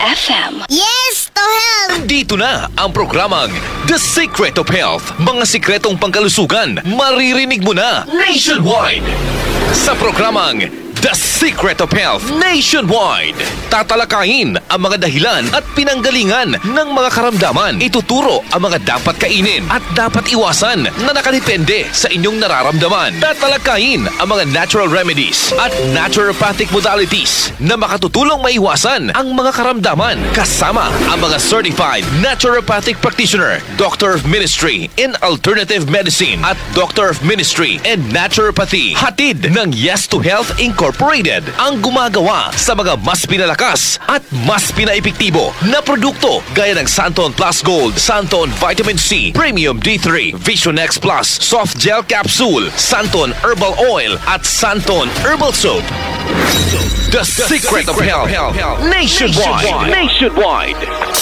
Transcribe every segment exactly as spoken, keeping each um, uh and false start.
F M. Yes to health! Dito na ang programang The Secret of Health. Mga sikretong pangkalusugan, maririnig mo na nationwide. Sa programang The Secret of Health Nationwide, tatalakayin ang mga dahilan at pinanggalingan ng mga karamdaman. Ituturo ang mga dapat kainin at dapat iwasan na nakadepende sa inyong nararamdaman. Tatalakayin ang mga natural remedies at naturopathic modalities na makatutulong maiwasan ang mga karamdaman. Kasama ang mga certified naturopathic practitioner, Doctor of Ministry in Alternative Medicine at Doctor of Ministry in Naturopathy. Hatid ng Yes to Health Incorporated ang gumagawa sa mga mas pinalakas at mas pinaepektibo na produkto gaya ng Santon Plus Gold, Santon Vitamin C, Premium D three, Vision X Plus, Soft Gel Capsule, Santon Herbal Oil at Santon Herbal Soap. The, the Secret, Secret of Health, health, health. Nationwide. Nationwide.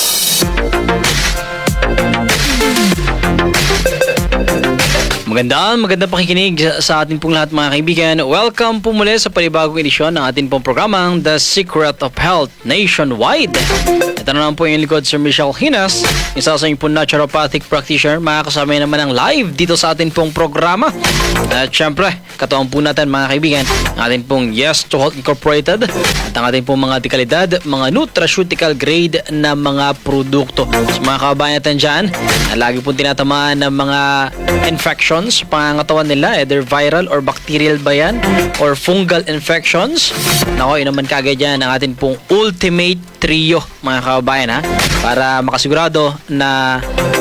Magandang, magandang pakikinig sa atin pong lahat mga kaibigan. Welcome po muli sa panibagong edisyon ng atin pong programang The Secret of Health Nationwide. Ito na naman po yung likod Sir Michelle Hinas, isa sa inyong po naturopathic practitioner. Makakasama naman ang live dito sa atin pong programa. At syempre, katuwang po natin mga kaibigan, ang atin pong Yes to Health Incorporated at ang atin pong mga dekalidad, mga nutraceutical grade na mga produkto. So mga kababayan natin dyan, na lagi pong tinatamaan ng mga infections sa pangangatawan nila, either viral or bacterial ba yan or fungal infections. Nako, yun naman kagad yan ang atin pong ultimate trio mga kababayan ha, para makasigurado na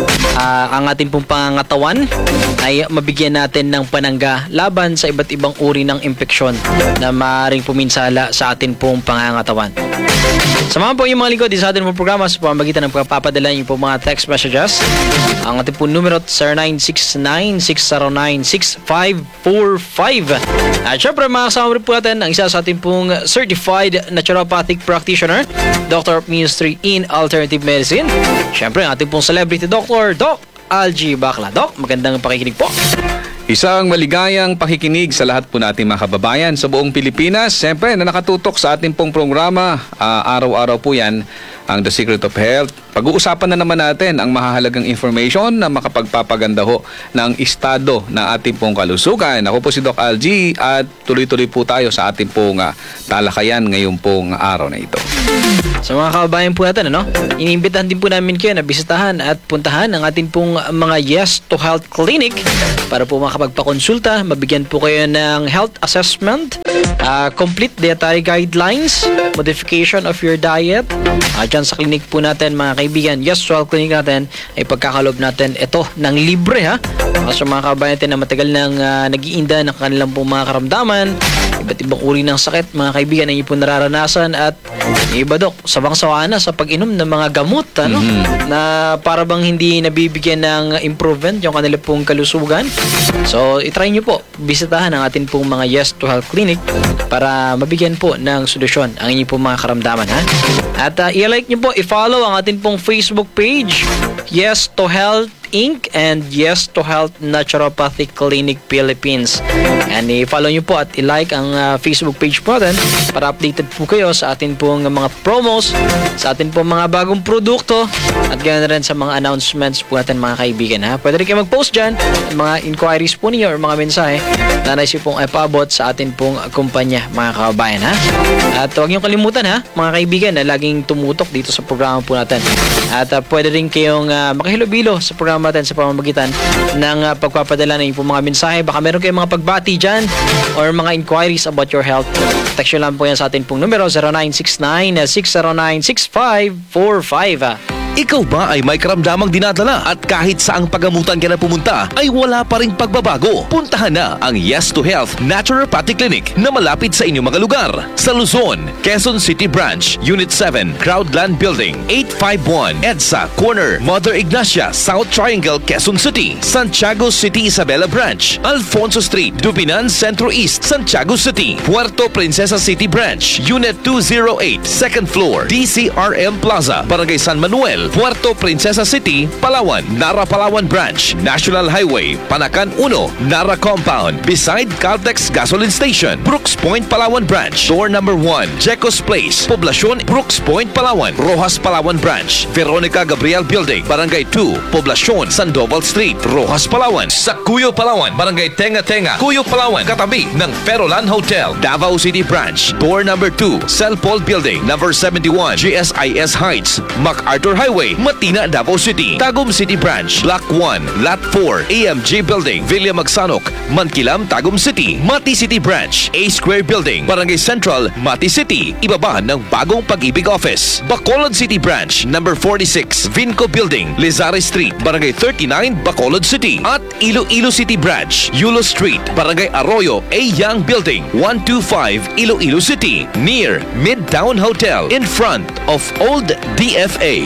uh, ang ating pong pangangatawan ay mabigyan natin ng panangga laban sa iba't ibang uri ng impeksyon na maaaring puminsala sa atin pong pangangatawan. Samahan po yung mga lingkod sa atin pong programa sa pamamagitan ng pagpapadala niyo po mga text messages. Ang ating pong numero zero nine six nine six zero nine six five four five. At syempre makasama rin po natin ang isa sa ating pong certified naturopathic practitioner, Doctor of Ministry in Alternative Medicine. Syempre ang ating pong celebrity doctor, Doc Algie Bacla. Doc, magandang pakikinig po. Isang maligayang pakikinig sa lahat po nating mga kababayan sa buong Pilipinas. Siyempre na nakatutok sa ating pong programa, uh, araw-araw po yan, ang The Secret of Health. Pag-uusapan na naman natin ang mahahalagang information na makapagpapaganda ho ng estado ng ating pong kalusugan. Ako po si Doc Algie at tuloy-tuloy po tayo sa ating pong uh, talakayan ngayong pong araw na ito. Sa mga kababayan po natin, ano, iniimbitahan din po namin kayo na bisitahan at puntahan ang ating pong mga Yes to Health Clinic para po makapagpakonsulta, mabigyan po kayo ng health assessment, uh, complete dietary guidelines, modification of your diet. Uh, dyan sa clinic po natin mga kaibigan, Yes to Health Clinic natin ay pagkakalob natin ito ng libre ha. Kasi mga kababayan natin na matagal nang uh, nag-iinda ng kanilang pong mga karamdaman, iba't ibang uri ng sakit mga kaibigan na inyo po nararanasan at iba dok, sabang-sawa na sa pag-inom ng mga gamot ano, mm-hmm. na para bang hindi nabibigyan ng improvement yung kanila pong kalusugan. So, itry nyo po, bisitahan ang atin pong mga Yes to Health Clinic para mabigyan po ng solusyon ang inyong pong mga karamdaman ha. At uh, i-like nyo po, i-follow ang atin pong Facebook page, Yes to Health Incorporated and Yes to Health Naturopathic Clinic Philippines. And i-follow nyo po at i-like ang uh, Facebook page po natin para updated po kayo sa atin pong mga promos, sa atin pong mga bagong produkto at ganoon rin sa mga announcements po natin mga kaibigan ha. Pwede rin kayo mag-post dyan mga inquiries po niyo or mga mensahe na nais pong ipaabot sa atin pong kumpanya mga kababayan ha. At huwag nyo kalimutan ha mga kaibigan na laging tumutok dito sa programa po natin. At uh, pwede rin kayong uh, makihilobilo sa programa natin sa pamamagitan ng uh, pagpapadala ng inyong mga mensahe. Baka meron kayong mga pagbati dyan or mga inquiries about your health. Text nyo lang po yan sa atin pong numero zero nine six nine six zero nine six five four five. Ikaw ba ay may karamdamang dinadala at kahit saang pagamutan ka na pumunta ay wala pa ring pagbabago? Puntahan na ang Yes to Health Naturopathic Clinic na malapit sa inyong mga lugar. Sa Luzon, Quezon City Branch, Unit seven, Crowdland Building, eight five one, EDSA, Corner, Mother Ignacia, South Triangle, Quezon City. Santiago City Isabela Branch, Alfonso Street, Dubinan Centro East, Santiago City. Puerto Princesa City Branch, Unit two oh eight, second floor, D C R M Plaza, Barangay San Manuel, Mall, Puerto Princesa City, Palawan, Nara Palawan Branch, National Highway, Panakan one, Nara Compound, beside Caltex Gasoline Station, Brooks Point, Palawan Branch, door number one, Jecos Place, Poblacion, Brooks Point, Palawan, Rojas Palawan Branch, Veronica Gabriel Building, Barangay two, Poblacion, Sandoval Street, Rojas Palawan, sa Cuyo Palawan, Barangay Tenga Tenga, Cuyo Palawan, katabi ng Ferolan Hotel, Davao City Branch, door number two, Celpol Building, number seventy-one, G S I S Heights, MacArthur Highway, Matina, Davao City, Tagum City Branch, Block one, Lot four, A M G Building, Villa Magsanok, Mankilam, Tagum City, Mati City Branch, A Square Building, Barangay Central, Mati City, ibaba ng Bagong Pag-ibig Office, Bacolod City Branch, number forty-six, Vinco Building, Lizares Street, Barangay thirty-nine, Bacolod City, at Iloilo City Branch, Yulo Street, Barangay Arroyo, A Young Building, one twenty-five, Iloilo City, near Midtown Hotel, in front of Old D F A.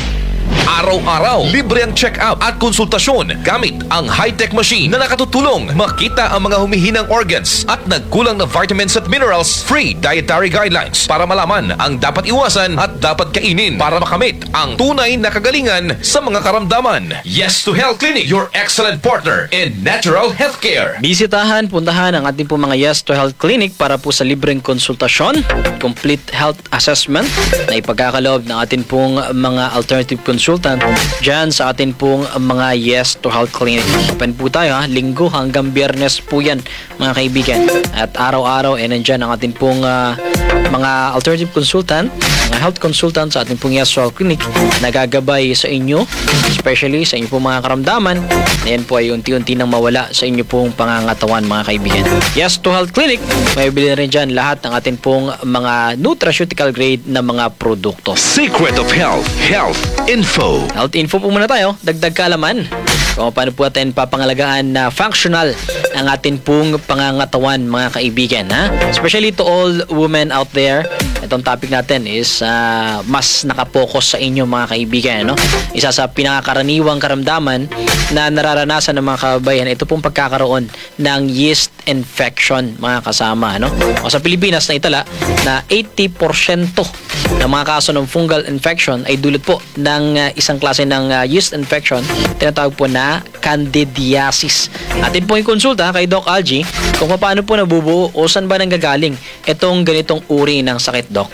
Araw-araw, libre ang check-up at konsultasyon gamit ang high-tech machine na nakatutulong makita ang mga humihinang organs at nagkulang na vitamins at minerals. Free dietary guidelines para malaman ang dapat iwasan at dapat kainin para makamit ang tunay na kagalingan sa mga karamdaman. Yes to Health Clinic, your excellent partner in natural healthcare. Bisitahan, puntahan ang ating po mga Yes to Health Clinic para po sa libreng konsultasyon, complete health assessment na ipagkakaloob ng ating pong mga alternative consultant dyan sa atin pong mga Yes to Health Clinic. Open po tayo ha, linggo hanggang biyernes po yan mga kaibigan. At araw-araw eh nandyan ang atin pong uh, mga alternative consultant, mga health consultant sa ating pong Yes to Health Clinic na gagabay sa inyo, especially sa inyo pong mga karamdaman. Ayan po ay unti-unti nang mawala sa inyo pong pangangatawan mga kaibigan. Yes to Health Clinic, may bili rin dyan lahat ng atin pong mga nutraceutical grade na mga produkto. Secret of Health, Health Info. Health info po muna tayo, dagdag kaalaman kung paano po natin papangalagaan na functional ang atin pong pangangatawan mga kaibigan ha? Especially to all women out there, itong topic natin is uh, mas nakapokus sa inyo mga kaibigan no? Isa sa pinakakaraniwang karamdaman na nararanasan ng mga kababayan, ito pong pagkakaroon ng yeast infection mga kasama no? O sa Pilipinas na itala na eighty percent ng mga kaso ng fungal infection ay dulot po ng uh, isang klase ng uh, yeast infection, tinatawag po na candidiasis. Atin po yung konsulta kay Doc Algie kung paano po nabubuo o saan ba nanggagaling itong ganitong uri ng sakit, Doc.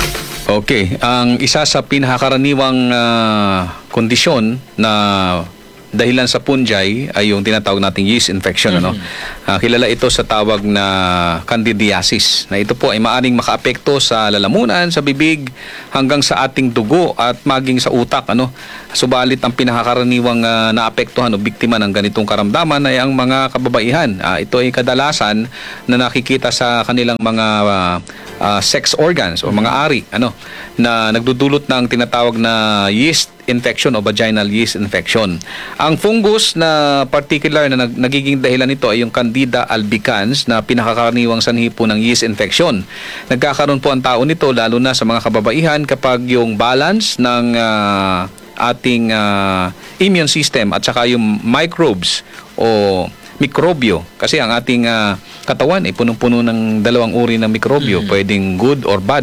Okay, ang isa sa pinakakaraniwang uh, kondisyon na dahilan sa punjay ay yung tinatawag nating yeast infection. Mm-hmm. Ano? Uh, kilala ito sa tawag na candidiasis, na ito po ay maaring makaapekto sa lalamunan, sa bibig, hanggang sa ating dugo at maging sa utak. Ano? Subalit ang pinakakaraniwang uh, naapektuhan o biktima ng ganitong karamdaman ay ang mga kababaihan. Uh, ito ay kadalasan na nakikita sa kanilang mga uh, uh, sex organs o mga ari, ano, na nagdudulot ng tinatawag na yeast infection o vaginal yeast infection. Ang fungus na particular na nag- nagiging dahilan nito ay yung Candida albicans na pinakakaraniwang sanhi po ng yeast infection. Nagkakaroon po ang tao nito lalo na sa mga kababaihan kapag yung balance ng uh, ating uh, immune system at saka yung microbes o mikrobyo, kasi ang ating uh, katawan ay punong-puno ng dalawang uri ng mikrobyo, mm-hmm. pwedeng good or bad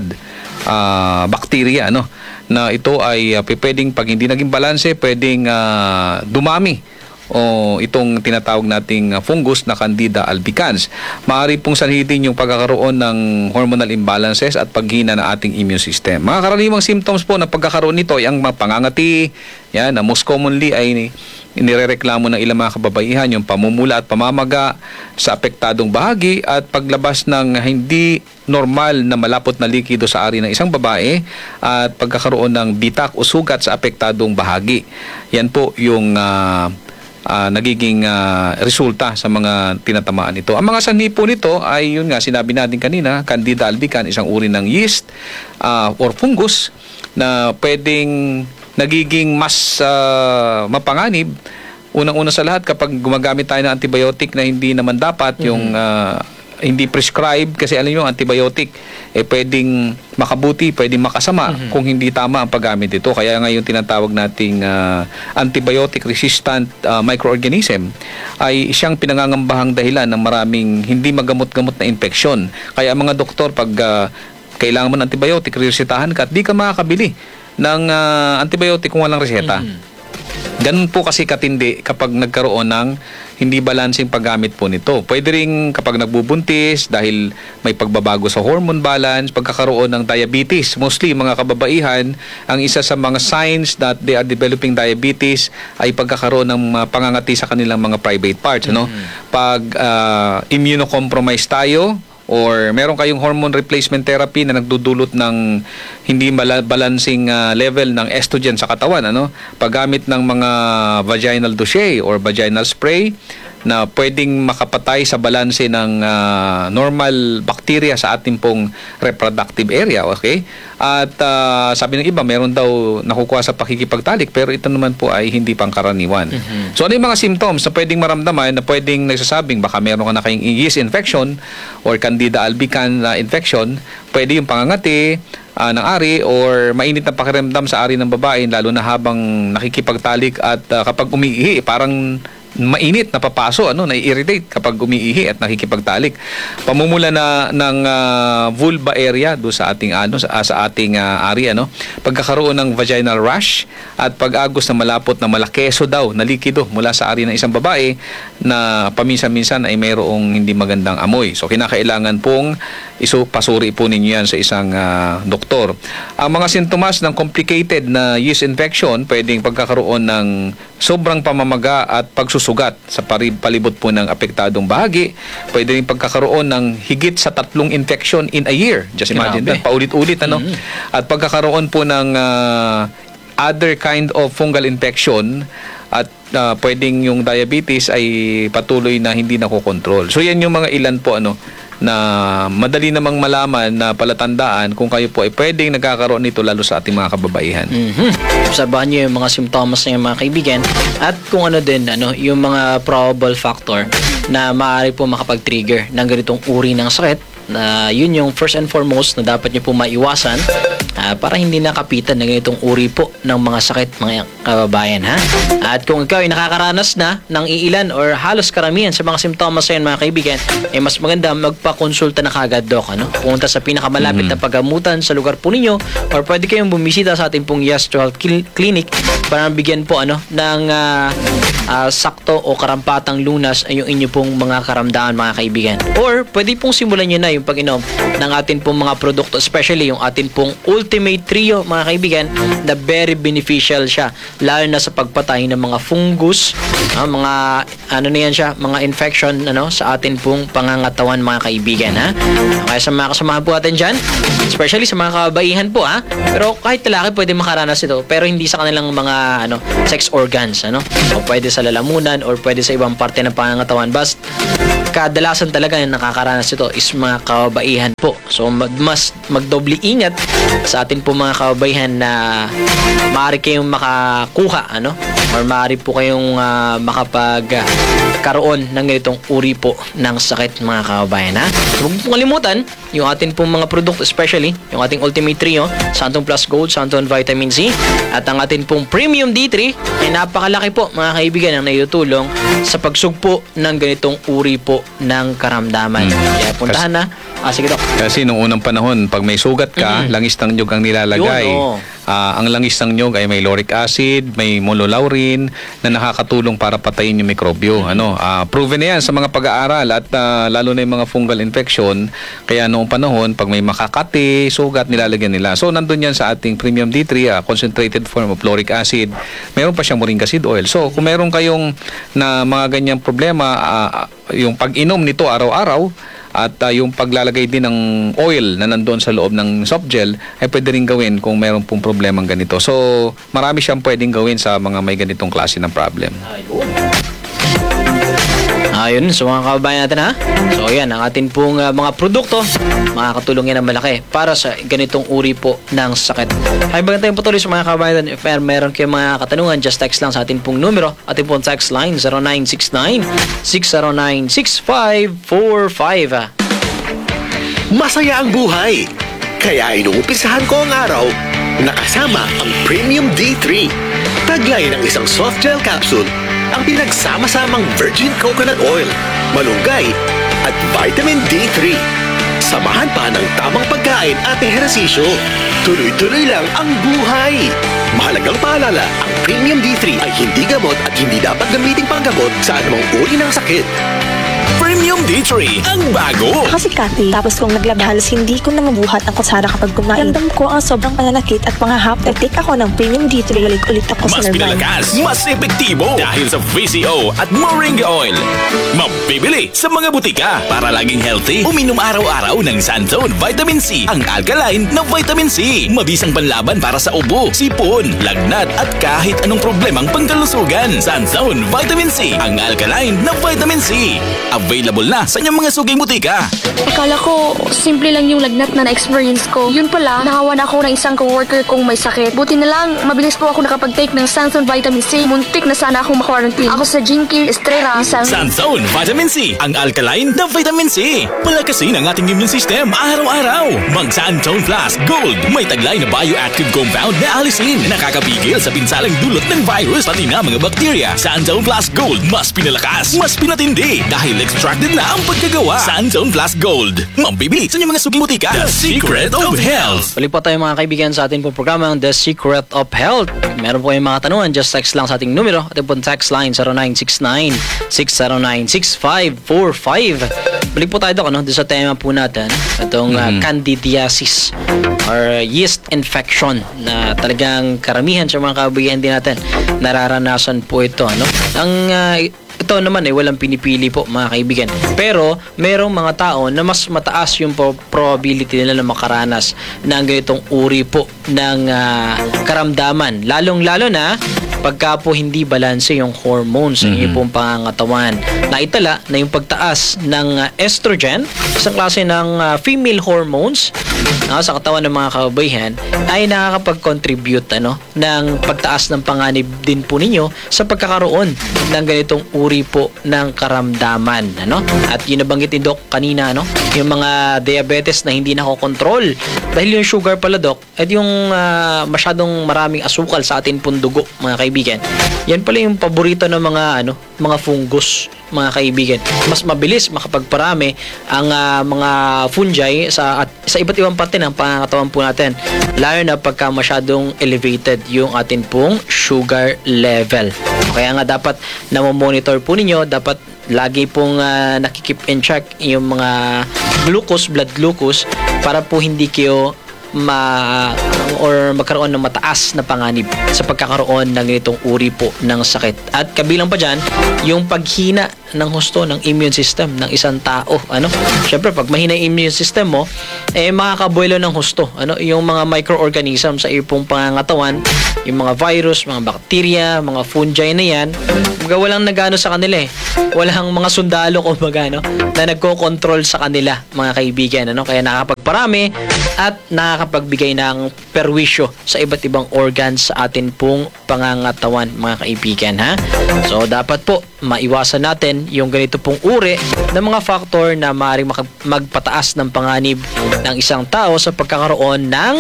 uh, bacteria, no? Na ito ay uh, pwedeng pag hindi naging balanse, pwedeng uh, dumami o itong tinatawag nating uh, fungus na Candida albicans. Maaari pong sanhitin yung pagkakaroon ng hormonal imbalances at paghina ng ating immune system. Mga karaniwang symptoms po ng pagkakaroon nito ay ang mga pangangati, yan, na most commonly ay inirereklamo ng ilang mga kababaihan yung pamumula at pamamaga sa apektadong bahagi at paglabas ng hindi normal na malapot na likido sa ari ng isang babae at pagkakaroon ng bitak o sugat sa apektadong bahagi. Yan po yung uh, uh, nagiging uh, resulta sa mga tinatamaan nito. Ang mga sanhi po nito ay yun nga sinabi natin kanina, Candida albicans, isang uri ng yeast uh, or fungus na pwedeng nagiging mas uh, mapanganib. Unang-una sa lahat kapag gumagamit tayo ng antibiotic na hindi naman dapat, mm-hmm. yung uh, hindi prescribed, kasi alam niyo antibiotic eh pwedeng makabuti, pwedeng makasama, mm-hmm. kung hindi tama ang paggamit ito. Kaya ngayon tinatawag nating uh, antibiotic resistant uh, microorganism ay siyang pinangangambahang dahilan ng maraming hindi magamot-gamot na infeksyon. Kaya mga doktor pag uh, kailangan mo ng antibiotic, resetahan ka at di ka makakabili ng ah, antibiotic kung walang reseta. Ganun po kasi katindi kapag nagkaroon ng hindi balancing paggamit po nito. Pwede rin kapag nagbubuntis dahil may pagbabago sa hormone balance, pagkakaroon ng diabetes. Mostly mga kababaihan, ang isa sa mga signs that they are developing diabetes ay pagkakaroon ng mga pangangati sa kanilang mga private parts. Ano? Pag ah, immunocompromised tayo, or meron kayong hormone replacement therapy na nagdudulot ng hindi bala- balancing ah, level ng estrogen sa katawan, ano? Paggamit ng mga vaginal douche or vaginal spray na pwedeng makapatay sa balanse ng ah, normal bacteria sa ating pong reproductive area, okay? At ah, sabi ng iba, meron daw nakukuha sa pakikipagtalik, pero ito naman po ay hindi pangkaraniwan. So ano yung mga symptoms na pwedeng maramdaman na pwedeng nagsasabing baka meron ka na kayong yeast infection or Candida albicans na infection? Pwede yung pangangati ah, ng ari or mainit na pakiramdam sa ari ng babae lalo na habang nakikipagtalik at ah, kapag umiihi parang mainit, napapaso, ano, nai-irritate kapag umiihi at nakikipagtalik. Pamumula na ng ah, vulva area do sa ating ano sa, sa ating ah, ari, ano, pagkakaroon ng vaginal rash at pag-agos na malapot na malakeso daw na likido mula sa ari ng isang babae na paminsan-minsan ay mayroong hindi magandang amoy. So kinakailangan pong iso pasuri po ninyo yan sa isang ah, doktor. Ang mga sintomas ng complicated na yeast infection, pwedeng pagkakaroon ng sobrang pamamaga at pagsusugat sa pari- palibot po ng apektadong bahagi. Pwede rin pagkakaroon ng higit sa tatlong infection in a year. Just imagine Grabe. that. Paulit-ulit, ano? Mm. At pagkakaroon po ng ah, other kind of fungal infection at ah, pwedeng yung diabetes ay patuloy na hindi nakokontrol. So yan yung mga ilan po, ano, na madali namang malaman na palatandaan kung kayo po ay pwedeng nagkakaroon nito lalo sa ating mga kababaihan. Mhm. Obserbahan niyo yung mga symptoms ng mga kaibigan at kung ano din ano yung mga probable factor na maaari po makapag-trigger ng ganitong uri ng sakit, na yun yung first and foremost na dapat niyo po maiwasan ah, para hindi nakapitan ng ganitong uri po ng mga sakit, mga kababayan, ha? At kung ikaw ay nakakaranas na ng iilan or halos karamihan sa mga simptomas na yun, mga kaibigan, eh mas maganda magpakonsulta na kagad, Doc, ano? Pumunta sa pinakamalapit na paggamutan sa lugar po ninyo or pwede kayong bumisita sa ating pong Yes to Health Cl- Clinic para bigyan po ano ng ah, ah, sakto o karampatang lunas ay yung inyo pong mga karamdaman, mga kaibigan. Or pwede pong simulan nyo na yung pag-inom ng atin pong mga produkto, especially yung atin pong Ultimate Trio, mga kaibigan, na very beneficial siya, lalo na sa pagpatay ng mga fungus, ah, mga ano na yan siya, mga infection ano sa atin pong pangangatawan, mga kaibigan, ha. Kaya sa mga kasamahan po natin dyan, especially sa mga kababaihan po, ha, pero kahit lalaki pwede makaranas ito, pero hindi sa kanilang mga ano sex organs, ano, o pwede sa lalamunan or pwede sa ibang parte ng pangangatawan. Basta kadalasan talaga na nakakaranas ito is mga kababaihan po. So mag, mas magdoble ingat sa atin po mga kababaihan na maaari kayong makakuha, ano, or maaari po kayong uh, makapagkaroon ng ganitong uri po ng sakit, mga kababayan, ha. So, huwag pong kalimutan yung atin pong mga produkto, especially yung ating Ultimate Trio, Santon Plus Gold, Santon Vitamin C, at ang atin pong Premium D three ay napakalaki po, mga kaibigan, ang naitutulong sa pagsugpo ng ganitong uri po ng karamdaman. Kaya puntahan na. Ah, sige, Dok. Kasi nung unang panahon, pag may sugat ka, Mhm. langis ng nyug ang nilalagay. Yun, oo. Ah, ang langis ng nyug ay may lauric acid, may mololaurin na nakakatulong para patayin yung mikrobyo. Ano, ah, proven na yan sa mga pag-aaral at ah, lalo na yung mga fungal infection. Kaya noong panahon, pag may makakati, sugat, nilalagyan nila. So, nandun yan sa ating Premium D three, ah, concentrated form of lauric acid. Meron pa siyang moringa seed oil. So, kung meron kayong na mga ganyang problema, ah, yung pag-inom nito araw-araw, at uh, yung paglalagay din ng oil na nandoon sa loob ng soft gel ay pwede rin gawin kung meron pong problemang ganito. So, marami siyang pwedeng gawin sa mga may ganitong klase ng problem. Ayun, so mga kababayan natin, ha. So yan, ang atin pong uh, mga produkto, makakatulong yan ng malaki para sa ganitong uri po ng sakit. Hay bagan tayong patuloy sa mga kababayan natin. If mer- meron kayong mga katanungan, just text lang sa atin pong numero. Atin pong text line zero nine six nine, six zero nine, six five four five. Masaya ang buhay. Kaya inuumpisahan ko ang araw nakasama ang Premium D three. Taglay ng isang soft gel capsule, ang pinagsama-samang virgin coconut oil, malunggay, at vitamin D three. Samahan pa ng tamang pagkain at ehersisyo. Tuloy-tuloy lang ang buhay. Mahalagang paalala, ang Premium D three ay hindi gamot at hindi dapat gamiting panggamot sa anumang uri ng sakit. Premium D three, ang bago. Kasi Cathy, tapos kong naglaba, halos hindi ko na mabuhat ang kutsara kapag kumain. Ramdam ko ang sobrang pananakit at pangahap. Nag-take ako ng Premium D three, ulit-ulit ako sa Mas Nervan. pinalakas, mas epektibo dahil sa V C O at Moringa Oil. Mabibili sa mga butika para laging healthy. Uminom araw-araw ng Sanzone Vitamin C, ang alkaline na vitamin C. Mabisang panlaban para sa ubo, sipon, lagnat at kahit anong problemang pangkalusugan. Sanzone Vitamin C, ang alkaline na vitamin C. Available na sa inyong mga suging butika. Akala ko, simple lang yung lagnat na na-experience ko. Yun pala, nahawan ako ng isang coworker kong may sakit. Buti na lang, mabilis po ako nakapag-take ng Sanzone Vitamin C. Muntik na sana akong ma-quarantine. Ako sa Jinky Estrella, San... Sanzone Vitamin C, ang alkaline na vitamin C. Palakasin ang ating immune system araw-araw. Mag-Sanzone Plus Gold. May taglay na bioactive compound na alisin. Nakakapigil sa pinsalang dulot ng virus pati na mga bakterya. Sanzone Plus Gold, mas pinalakas, mas pinatindi. Dahil extracted na ang pagkagawa. Sanzone Plus Gold. Mambibili sa inyong mga suging butika. The Secret of Health. Balik po tayo mga kaibigan sa ating pong programang The Secret of Health. Meron po yung mga tanungan, just text lang sa ating numero. Ating pong text line zero nine six nine, six zero nine, six five four five. Balik po tayo doon, ano? Doon sa tema po natin. Itong uh, candidiasis or yeast infection na talagang karamihan sa mga kaibigan din natin nararanasan po ito. Ano? Ang uh, ito naman ay eh, walang pinipili po mga kaibigan. Pero merong mga tao na mas mataas yung probability nila na makaranas ng ganitong uri po ng uh, karamdaman. Lalong-lalo na pagka po hindi balanse yung hormones sa mm-hmm. inyong pong pangangatawan. Naitala na yung pagtaas ng uh, estrogen, isang klase ng uh, female hormones uh, sa katawan ng mga kababayan ay nakakapag-contribute ano, ng pagtaas ng panganib din po ninyo sa pagkakaroon ng ganitong uri po ng karamdaman. Ano? At yun nabanggit ni Doc kanina, ano? Yung mga diabetes na hindi nakokontrol dahil yung sugar pala, Doc, at yung uh, masyadong maraming asukal sa atin pong dugo, mga kaibigan. Yan pala yung paborito ng mga ano, mga fungus, mga kaibigan. Mas mabilis makapagparami ang uh, mga fungi sa at, sa iba't ibang parte ng pangangatawan po natin. Lalo na pagka masyadong elevated yung atin pong sugar level. Kaya nga dapat na-monitor po ninyo, dapat lagi pong uh, nakikip in check yung mga glucose, blood glucose para po hindi kayo ma or magkaroon ng mataas na panganib sa pagkakaroon ng ganitong uri po ng sakit. At kabilang pa dyan, yung paghina ng husto ng immune system ng isang tao. Ano? Siyempre, pag mahina yung immune system mo, eh makakabuelo ng husto. Ano? Yung mga microorganism sa iyong pangangatawan, yung mga virus, mga bakterya, mga fungi na yan, mga walang nagano sa kanila eh. Walang mga sundalo kumbaga, no? Na nagko-control sa kanila, mga kaibigan. Ano? Kaya nakakapagparami at nakakapagbigay ng perwisyo sa iba't ibang organs sa atin pong pangangatawan, mga kaibigan. Ha? So, dapat po maiwasan natin yung ganito pong uri ng mga factor na maaaring magpataas ng panganib ng isang tao sa pagkakaroon ng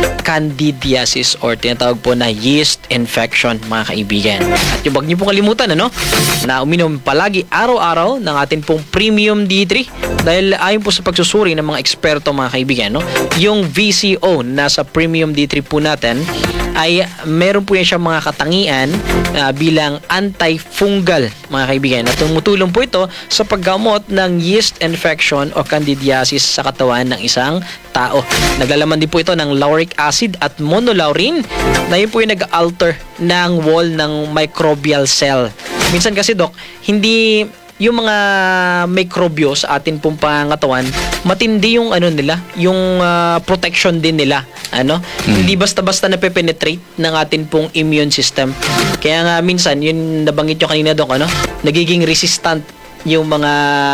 candidiasis or tinatawag po na yeast infection, mga kaibigan. At yung wag niyo pong kalimutan, ano, na uminom palagi araw-araw ng atin pong Premium D three dahil ayon po sa pagsusuri ng mga eksperto, mga kaibigan, no, yung V C O na sa Premium D three po natin ay meron po yan siyang mga katangian uh, bilang antifungal, mga kaibigan. At tumutulong po ito sa paggamot ng yeast infection o candidiasis sa katawan ng isang tao. Naglalaman din po ito ng lauric acid at monolaurin na yun po yung nag-alter ng wall ng microbial cell. Minsan kasi, Doc, hindi yung mga mikrobyo sa atin pong pangangatawan, matindi yung ano nila, yung uh, protection din nila. Ano? Mm. Hindi basta-basta nape-penetrate ng atin pong immune system. Kaya nga minsan, yun nabanggit nyo kanina, Doc, ano? Nagiging resistant yung mga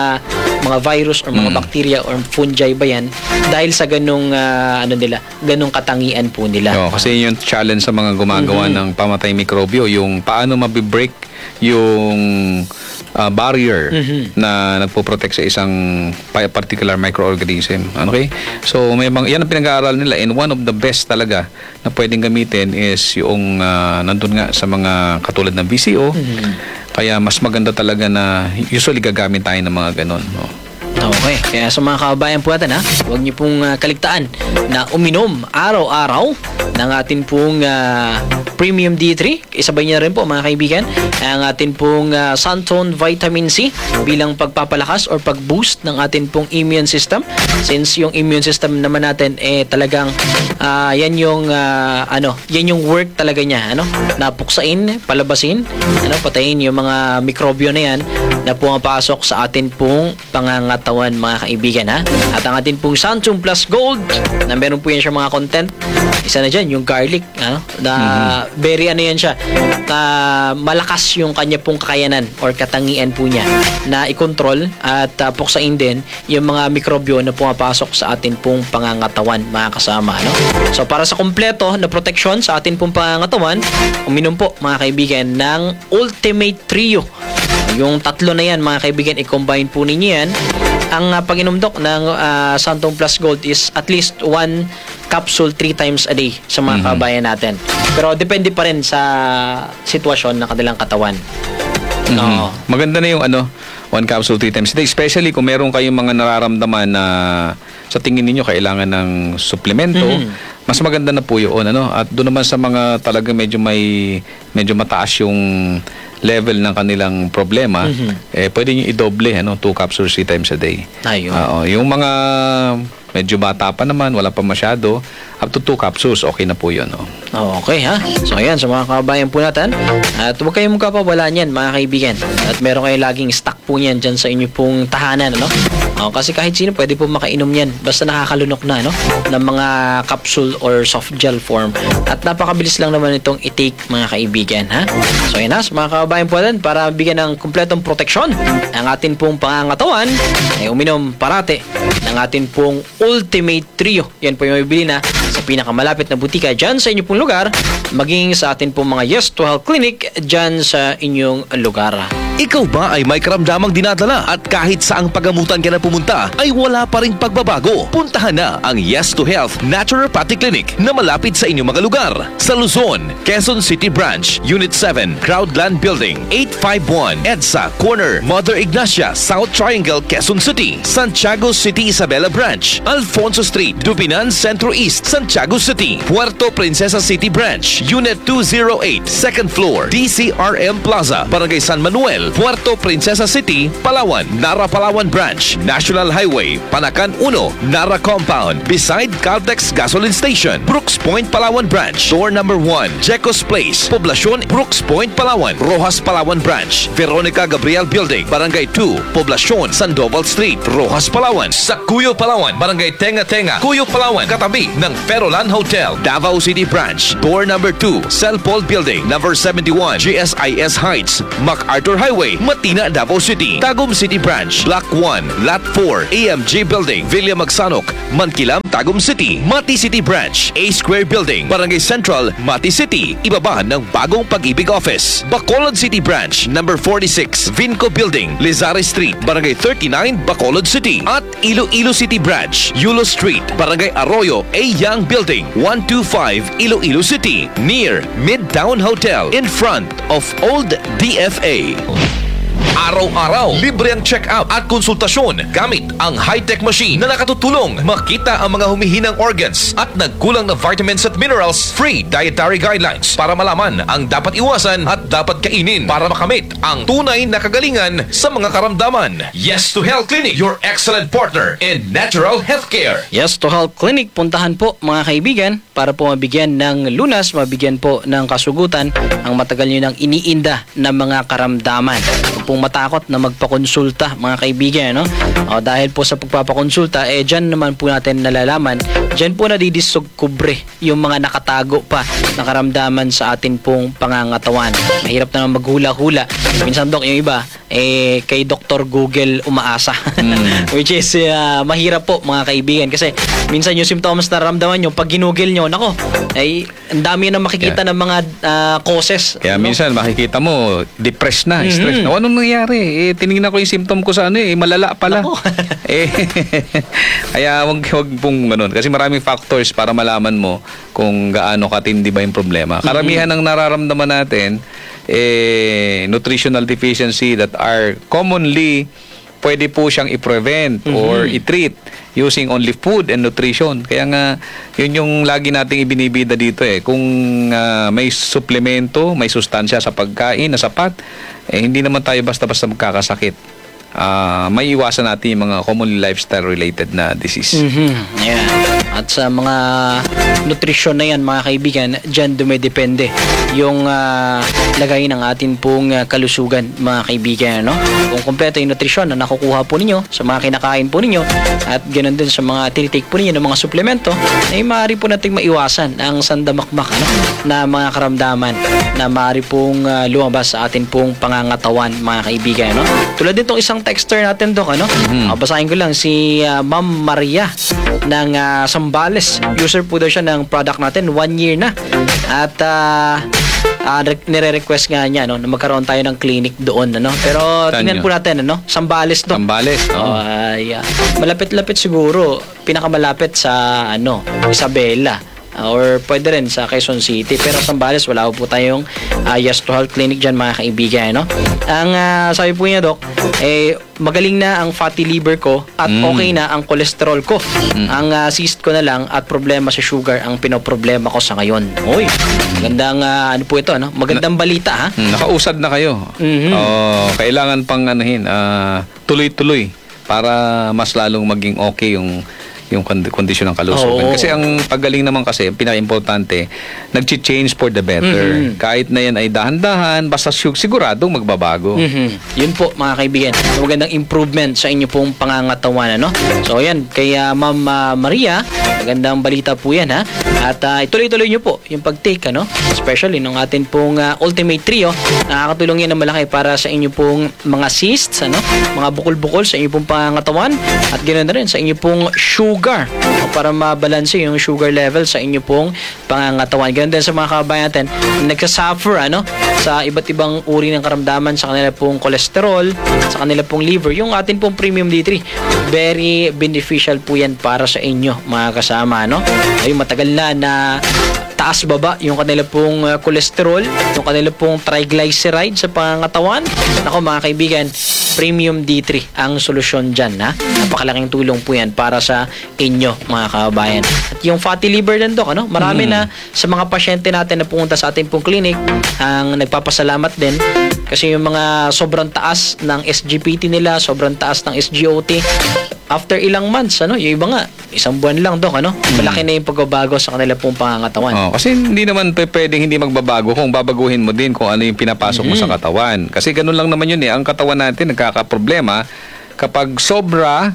mga virus or mga mm. bacteria or fungi ba yan dahil sa ganung uh, ano nila, ganung katangian po nila. Oo, kasi yung challenge sa mga gumagawa mm-hmm. ng pamatay mikrobyo, yung paano mabibreak yung uh, barrier mm-hmm. na nagpo-protect sa isang particular microorganism. Okay? So may mga, yan ang pinag-aaral nila, and one of the best talaga na pwedeng gamitin is yung uh, nandun nga sa mga katulad ng V C O. Mm-hmm. Kaya mas maganda talaga na usually gagamit tayo ng mga ganon. No? Oh, Okay, kaya sa mga kababayan po natin ha, huwag niyo pong ah, kaligtaan na uminom araw-araw ng atin pong ah, Premium D three. Isabay niyo na rin po mga kaibigan ang atin pong uh, Santone Vitamin C bilang pagpapalakas or pag-boost ng atin pong immune system. Since yung immune system naman natin eh talagang uh, yan yung uh, ano, yan yung work talaga niya, ano? Napuksain, palabasin, ano, patayin yung mga mikrobyo na yan na pumapasok sa atin pong pangangatawan mga kaibigan ha. At ang atin pong Santone Plus Gold na meron po yan siya mga content. Isa na dyan, yung garlic, ano? Na mm-hmm. very ano yan siya, na malakas yung kanya pong kakayanan or katangian po niya na i-control at uh, puksain din yung mga mikrobyo na pumapasok sa atin pong pangangatawan mga kasama, no? So para sa kompleto na proteksyon sa atin pong pangangatawan, uminom po mga kaibigan ng Ultimate Trio. Yung tatlo na yan mga kaibigan, i-combine po ninyo yan. Ang uh, pag-inom dok ng uh, Santone Plus Gold is at least one capsule three times a day sa mga mm-hmm. kabayan natin. Pero depende pa rin sa sitwasyon ng kanilang katawan. Mm-hmm. No. Maganda na yung ano, one capsule three times a day. Especially kung meron kayong mga nararamdaman na sa tingin ninyo kailangan ng suplemento, mm-hmm. mas maganda na po yun, ano? At doon naman sa mga talaga medyo may medyo mataas yung level ng kanilang problema, mm-hmm. eh pwede niyo i-doble, ano, two capsules three times a day. Ayun. Uh, yung mga medyo bata pa naman, wala pa masyado, up to two capsules, okay na po yun. Oh. Okay ha. So ayan, sa mga kababayan po natin, at huwag kayong magkapawalaan yan mga kaibigan. At meron kayo laging stock po yan dyan sa inyo pong tahanan, ano? Oh, kasi kahit sino pwede po makainom yan basta nakakalunok na, no? Ng mga capsule or soft gel form. At napakabilis lang naman itong i-take mga kaibigan, ha? So ayan ha, sa mga kababayan po natin, para bigyan ng kumpletong proteksyon ang atin pong pangangatawan, ay uminom parate ng atin pong Ultimate Trio. Yan po yung mabibili na sa pinakamalapit na butika dyan sa inyong pong lugar, maging sa atin pong mga Yes to Health Clinic dyan sa inyong lugar. Ikaw ba ay may karamdamang dinadala at kahit saang pagamutan ka na pumunta ay wala pa ring pagbabago? Puntahan na ang Yes to Health Naturopathy Clinic na malapit sa inyong mga lugar. Sa Luzon, Quezon City Branch, Unit seven, Crowdland Building, eight five one, EDSA, Corner, Mother Ignacia, South Triangle, Quezon City. Santiago City Isabela Branch, Alfonso Street, Dupinan Centro East, Santiago City. Puerto Princesa City Branch, Unit two oh eight, second floor, D C R M Plaza, Barangay San Manuel, Puerto Princesa City, Palawan. Nara Palawan Branch, National Highway, Panacan one, Nara Compound, beside Caltex Gasoline Station. Brooks Point Palawan Branch, door number one, Jecos Place, Poblacion, Brooks Point Palawan. Rojas Palawan Branch, Veronica Gabriel Building, Barangay two, Poblacion, Sandoval Street, Rojas Palawan. Sa Cuyo Palawan, Barangay Tenga Tenga, Cuyo Palawan, katabi ng Ferolan Hotel. Davao City Branch, door number two, Celpol Building, number seventy-one, G S I S Heights, MacArthur Highway, Matina, Davao City. Tagum City Branch, Block one, Lot four, A M G Building, Villa Magsanok, Mankilam, Tagum City. Mati City Branch, A Square Building, Barangay Central, Mati City, ibaba ng bagong Pag-ibig Office. Bacolod City Branch, number forty-six, Vinco Building, Lizari Street, Barangay thirty-nine, Bacolod City. At Iloilo City Branch, Yulo Street, Barangay Arroyo, A Young Building, one two five, Iloilo City, near Midtown Hotel, in front of Old D F A. Araw-araw, libre ang check-up at konsultasyon gamit ang high-tech machine na nakatutulong makita ang mga humihinang organs at nagkulang na vitamins at minerals. Free dietary guidelines para malaman ang dapat iwasan at dapat kainin para makamit ang tunay na kagalingan sa mga karamdaman. Yes to Health Clinic, your excellent partner in natural healthcare. Yes to Health Clinic, puntahan po mga kaibigan para po mabigyan ng lunas, mabigyan po ng kasugutan ang matagal nyo nang iniinda na mga karamdaman. Kung matakot na magpakonsulta mga kaibigan, no? O, dahil po sa pagpapakonsulta, eh dyan naman po natin nalalaman, dyan po nadidiskubre yung mga nakatago pa na karamdaman sa atin pong pangangatawan. Mahirap na maghula-hula. Minsan dok, yung iba, eh kay Doctor Google umaasa. Mm. Which is uh, mahirap po mga kaibigan kasi minsan yung symptoms na naramdaman nyo pag ginugel nyo, nako, ay ang dami na makikita yeah. ng mga uh, causes. Kaya no? minsan makikita mo depressed na, mm-hmm. stress na. Anong nangyari? Eh, tinignan ko yung symptom ko sa ano eh, malala pala. eh, kaya wag, wag pong ganun. Kasi maraming factors para malaman mo kung gaano katindi ba yung problema. Karamihan ng nararamdaman natin, eh, nutritional deficiency that are commonly pwede po siyang i-prevent or i-treat using only food and nutrition. Kaya nga, yun yung lagi nating ibinibida dito eh. Kung ah, may suplemento, may sustansya sa pagkain na sapat, eh, hindi naman tayo basta-basta magkakasakit. Ah, may iwasan natin yung mga commonly lifestyle-related na disease. Mhm. Ayan. At sa mga nutrisyon na yan, mga kaibigan, dyan dumidepende yung ah, lagay ng atin pong ah, kalusugan, mga kaibigan. No? Kung kumpleto yung nutrisyon na nakukuha po ninyo sa mga kinakain po ninyo at ganoon din sa mga tinitake po ninyo ng mga suplemento, ay maaari po nating maiwasan ang sandamakmak ano, na mga karamdaman na maaari pong ah, lumabas sa atin pong pangangatawan, mga kaibigan. No? Tulad din itong isang texter natin, Dok, ano? Ah, basahin ko lang si ah, Ma'am Maria ng ah, Sambales. User po daw siya ng product natin, one year na. At ah, ah, re- nire-request nga niya no, na magkaroon tayo ng clinic doon. Ano? Pero Saan tingnan yun? po natin, ano? Sambales, Dok. Tambales. Oh, Oh. ay, ah, malapit-lapit siguro. Pinakamalapit sa ano, Isabela. Uh, or pwede rin sa Quezon City, pero sa Sambales wala po tayong uh, Yes to Health Clinic dyan, mga kaibigan, no? Ang uh, sabi po niya, Dok, eh magaling na ang fatty liver ko at Mm. okay na ang cholesterol ko. Ang uh, cyst ko na lang at problema sa sugar ang pinoproblema ko sa ngayon. Uy, magandang uh, ano po ito, no? Magandang balita, ha? Hmm, nakausad na kayo. Mhm. Oh, kailangan pang anuhin, ah, tuloy-tuloy para mas lalong maging okay yung yung kondi- kondisyon ng kalusugan. Oo. Kasi ang paggaling naman kasi, pinaka-importante, nag-change for the better. Mhm. Kahit na yan ay dahan-dahan, basta sig- siguradong magbabago. Mhm. Yun po, mga kaibigan, magandang improvement sa inyo pong pangangatawan, ano? So yan, kaya Ma'am ah, Maria, magandang balita po yan, ha? At ah, ituloy-tuloy nyo po yung pag-take, ano? Especially nung atin pong ah, Ultimate Trio, nakakatulong yan na malaki para sa inyo pong mga cysts, ano? Mga bukol-bukol sa inyo pong pangangatawan at ganoon na rin sa inyo pong sugar, o para mabalanse yung sugar level sa inyo pong pangangatawan. Ganoon din sa mga kabayan natin na nagsasuffer, ano? Sa iba't ibang uri ng karamdaman sa kanila pong cholesterol, sa kanila pong liver, yung atin pong Premium D three. Very beneficial po yan para sa inyo, mga kasama, no? Ay matagal na na taas baba yung kanila pong uh, cholesterol, yung kanila pong triglyceride sa pangangatawan. Nako, mga kaibigan, Premium D three ang solusyon dyan, ha? Napakalaking tulong po yan para sa inyo, mga kababayan. At yung fatty liver din, Dok, ano? Marami na sa mga pasyente natin na pumunta sa ating pong clinic ang nagpapasalamat din kasi yung mga sobrang taas ng S G P T nila, sobrang taas ng S G O T, after ilang months, ano, yung iba nga, isang buwan lang, Dok, ano? Malaki na yung pagbabago sa kanila pong pangangatawan. Oh, kasi hindi naman pe- pwedeng hindi magbabago kung babaguhin mo din kung ano yung pinapasok mo sa katawan. Kasi ganun lang naman yun eh. Ang katawan natin nagkakaproblema kapag sobra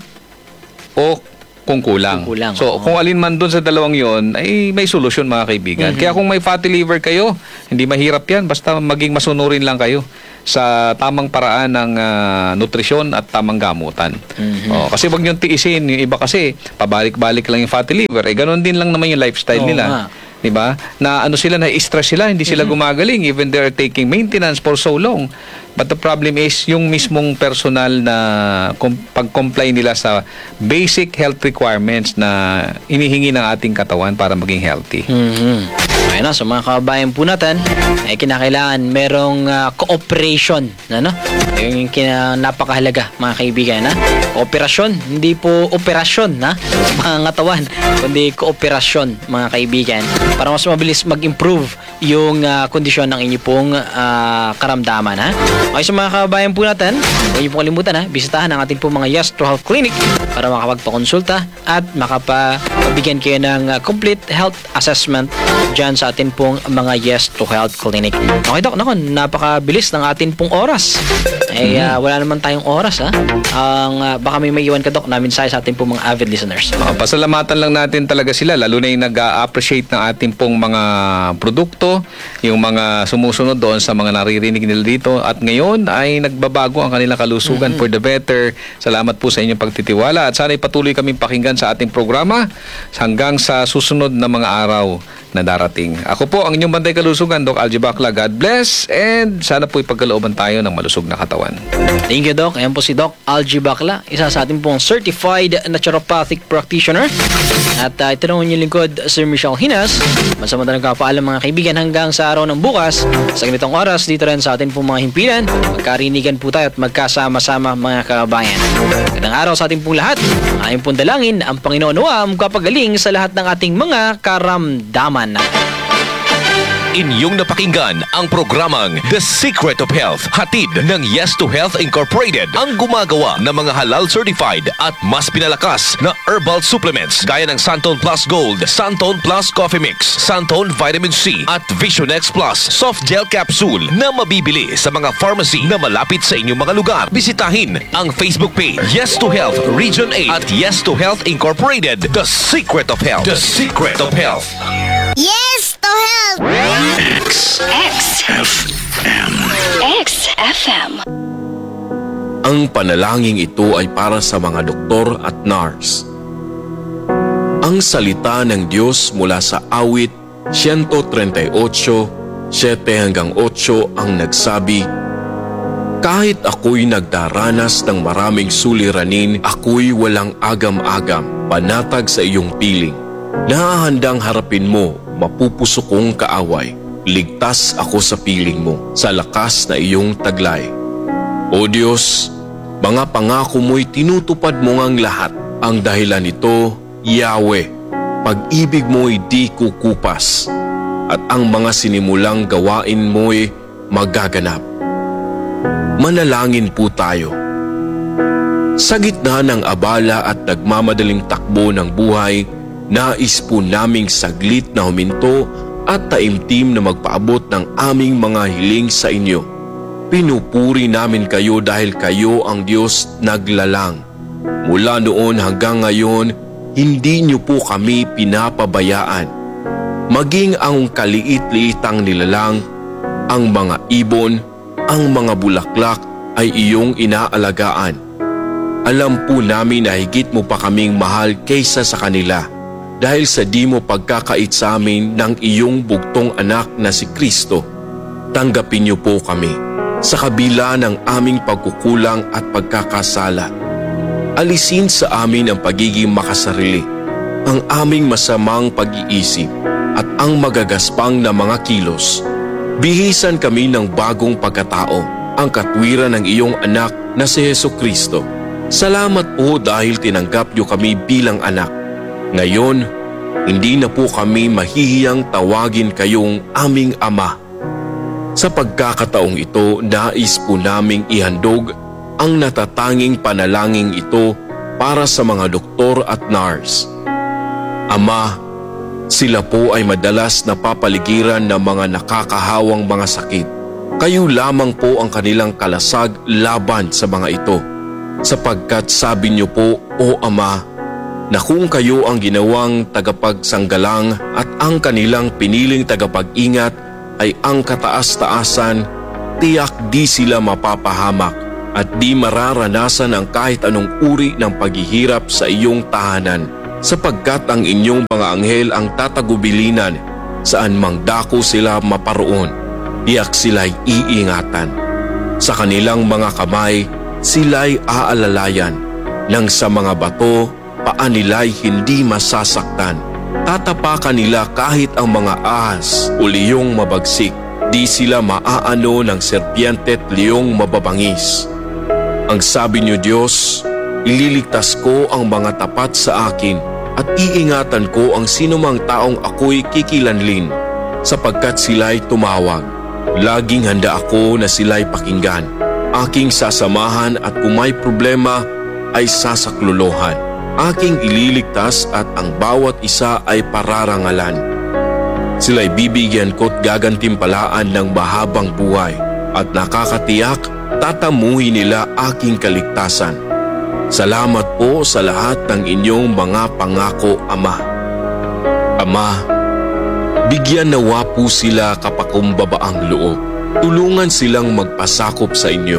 o kung kulang. Kung kulang, So, oo. kung alin man dun sa dalawang yon ay may solusyon, mga kaibigan. Kaya kung may fatty liver kayo, hindi mahirap yan. Basta maging masunurin lang kayo sa tamang paraan ng ah, nutrisyon at tamang gamutan. Oh, kasi wag niyong tiisin. Yung iba kasi, pabalik-balik lang yung fatty liver. Eh, ganun din lang naman yung lifestyle Oo nila. nga. Diba? Na ano sila, na stress sila, hindi sila gumagaling even they're taking maintenance for so long. But the problem is yung mismong personal na com- pag-comply nila sa basic health requirements na inihingi ng ating katawan para maging healthy. Mhm. Ayun na, sa mga kababayan po natin, ay kinakailangan merong ah, cooperation, ano? Yung, yung kina, napakahalaga, mga kaibigan, na kooperasyon, hindi po operasyon, na mga ngatawan, kundi kooperasyon, mga kaibigan, para mas mabilis mag-improve yung ah, kondisyon ng inyo pong ah, karamdaman, ha? Okay, sa mga kababayan po natin, huwag niyo pong kalimutan, ha? Bisitahan ang ating pong mga Yes to Health Clinic para makapagpakonsulta at makapabigyan kayo ng ah, complete health assessment dyan sa atin pong mga Yes to Health Clinic. Okay, Dok, naku, napakabilis ng atin pong oras. Eh, ah, wala naman tayong oras, ha? Ang, ah, baka may maiwan ka, Dok, na mensahe sa atin pong mga avid listeners. Uh, pasalamatan lang natin talaga sila, lalo na yung nag-appreciate ng ating pong mga produkto, yung mga sumusunod doon sa mga naririnig nila dito, at ngayon ay nagbabago ang kanilang kalusugan for the better. Salamat po sa inyong pagtitiwala at sana'y patuloy kaming pakinggan sa ating programa hanggang sa susunod na mga araw na darating. Ako po ang inyong bantay kalusugan, Doc Algie Bacla. God bless and sana po ipagkalooban tayo ng malusog na katawan. Thank you, Doc. Ayan po si Doc Algie Bacla, isa sa ating pong certified naturopathic practitioner. At uh, ito naman yung lingkod, Sir Michelle Hinas. Masamadalang kapaalam mga kaibigan hanggang sa araw ng bukas. Sa ganitong oras, dito rin sa ating pong mga himpilan, magkarinigan po tayo at magkasama-sama mga kabayan. Magandang araw sa ating pong lahat. Ang pong dalangin, ang Panginoon wa magpapagaling sa lahat ng ating mga karamdaman. Inyong napakinggan ang programang The Secret of Health, hatid ng Yes to Health Incorporated, ang gumagawa ng mga halal certified at mas pinalakas na herbal supplements gaya ng Santon Plus Gold, Santon Plus Coffee Mix, Santon Vitamin C at Vision X Plus Soft Gel Capsule na mabibili sa mga pharmacy na malapit sa inyong mga lugar. Bisitahin ang Facebook page Yes to Health Region eight at Yes to Health Incorporated, The Secret of Health. The Secret of Health. Yes to health! X F M. X F M. Ang panalangin ito ay para sa mga doktor at nurse. Ang salita ng Diyos mula sa awit one thirty-eight, seven hanggang eight ang nagsabi, kahit ako'y nagdaranas ng maraming suliranin, ako'y walang agam-agam, panatag sa iyong piling. Nahahandang harapin mo, mapupuso kong kaaway. Ligtas ako sa piling mo, sa lakas na iyong taglay. O Diyos, mga pangako mo'y tinutupad mo ngang lahat. Ang dahilan nito, Yahweh, pag-ibig mo'y di kukupas, at ang mga sinimulang gawain mo'y magaganap. Manalangin po tayo. Sa gitna ng abala at nagmamadaling takbo ng buhay, nais po naming saglit na huminto at taimtim na magpaabot ng aming mga hiling sa inyo. Pinupuri namin kayo dahil kayo ang Diyos naglalang. Mula noon hanggang ngayon, hindi niyo po kami pinapabayaan. Maging ang kaliit-liitang nilalang, ang mga ibon, ang mga bulaklak ay iyong inaalagaan. Alam po namin na higit mo pa kaming mahal kaysa sa kanila. Dahil sa di mo pagkakait sa amin ng iyong bugtong anak na si Kristo, tanggapin niyo po kami sa kabila ng aming pagkukulang at pagkakasala. Alisin sa amin ang pagiging makasarili, ang aming masamang pag-iisip at ang magagaspang na mga kilos. Bihisan kami ng bagong pagkatao, ang katwiran ng iyong anak na si Jesucristo. Salamat po dahil tinanggap niyo kami bilang anak. Ngayon, hindi na po kami mahihiyang tawagin kayong aming Ama. Sa pagkakataong ito, nais po naming ihandog ang natatanging panalangin ito para sa mga doktor at nurse. Ama, sila po ay madalas napapaligiran ng mga nakakahawang mga sakit. Kayo lamang po ang kanilang kalasag laban sa mga ito. Sapagkat sabi niyo po, O Ama, na kung kayo ang ginawang tagapagsanggalang at ang kanilang piniling tagapag-ingat ay ang kataas-taasan, tiyak di sila mapapahamak at di mararanasan ang kahit anong uri ng paghihirap sa iyong tahanan, sapagkat ang inyong mga anghel ang tatagubilinan saan mang dako sila maparoon, tiyak sila'y iingatan. Sa kanilang mga kamay, sila'y aalalayan, nang sa mga bato, paa nila'y hindi masasaktan. Tatapakan nila kahit ang mga ahas o liyong mabagsik. Di sila maaano ng serpiente at liyong mababangis. Ang sabi niyo Diyos, ililigtas ko ang mga tapat sa akin at iingatan ko ang sinumang taong ako'y kikilanlin, sapagkat sila'y tumawag. Laging handa ako na sila'y pakinggan. Aking sasamahan at kung may problema ay sasaklolohan. Aking ililigtas at ang bawat isa ay pararangalan. Sila'y bibigyan ko't gagantimpalaan ng mahabang buhay at nakakatiyak tatamuhin nila aking kaligtasan. Salamat po sa lahat ng inyong mga pangako, Ama. Ama, bigyan nawa po sila kapakumbabaang loob. Tulungan silang magpasakop sa inyo,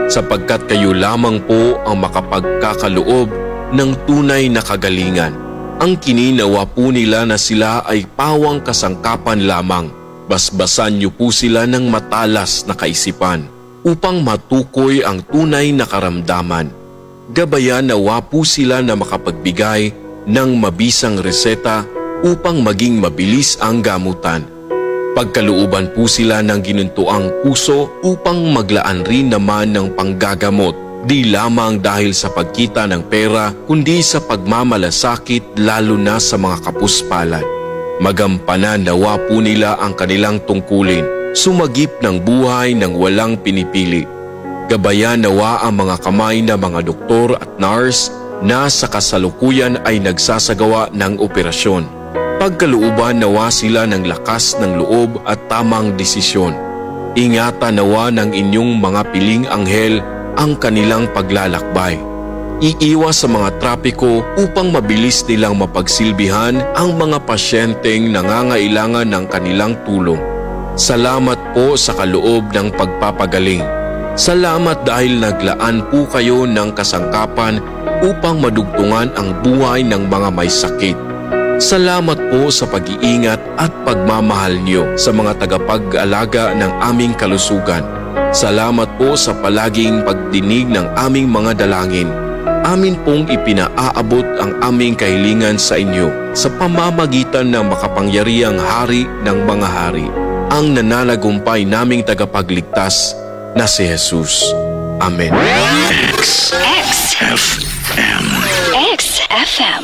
sapagkat kayo lamang po ang makapagkakaloob ng tunay na kagalingan. Ang kininawa po nila na sila ay pawang kasangkapan lamang. Basbasan niyo po sila ng matalas na kaisipan upang matukoy ang tunay na karamdaman. Gabayan nawa po sila na makapagbigay ng mabisang reseta upang maging mabilis ang gamutan. Pagkalooban po sila ng ginuntuang puso upang maglaan rin naman ng panggagamot, di lamang dahil sa pagkita ng pera kundi sa pagmamalasakit lalo na sa mga kapuspalad. Magampanan nawa po nila ang kanilang tungkulin, sumagip ng buhay ng walang pinipili. Gabayan nawa ang mga kamay na mga doktor at nurse na sa kasalukuyan ay nagsasagawa ng operasyon. Pagkalooban nawa sila ng lakas ng loob at tamang desisyon. Ingatan nawa ng inyong mga piling anghel ang kanilang paglalakbay. Iiwas sa mga trapiko upang mabilis nilang mapagsilbihan ang mga pasyenteng nangangailangan ng kanilang tulong. Salamat po sa kaloob ng pagpapagaling. Salamat dahil naglaan po kayo ng kasangkapan upang madugtungan ang buhay ng mga may sakit. Salamat po sa pag-iingat at pagmamahal niyo sa mga tagapag-alaga ng aming kalusugan. Salamat po sa palaging pagdinig ng aming mga dalangin. Amin pong ipinaaabot ang aming kahilingan sa inyo sa pamamagitan ng makapangyarihang Hari ng mga hari, ang nananagumpay naming tagapagligtas na si Jesus. Amen. X F M. X F M.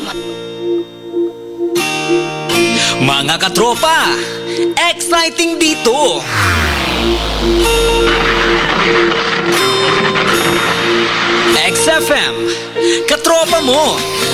Mga katropa, exciting dito! X F M, katropa mo,